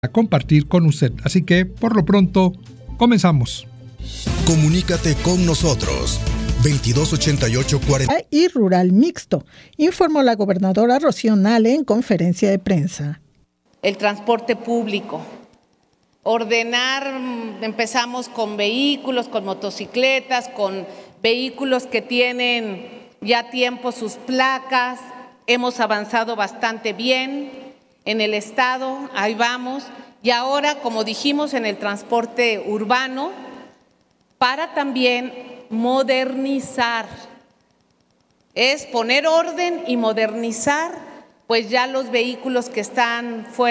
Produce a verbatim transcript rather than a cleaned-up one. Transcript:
a compartir con usted. Así que, por lo pronto, comenzamos. Comunícate con nosotros. veintidós ochenta y ocho cuarenta. Y rural mixto, informó la gobernadora Rocío Nale en conferencia de prensa. El transporte público. Ordenar, empezamos con vehículos, con motocicletas, con vehículos que tienen ya tiempo sus placas. Hemos avanzado bastante bien en el estado, ahí vamos. Y ahora, como dijimos, en el transporte urbano, para también modernizar. Es poner orden y modernizar, pues ya los vehículos que están fuera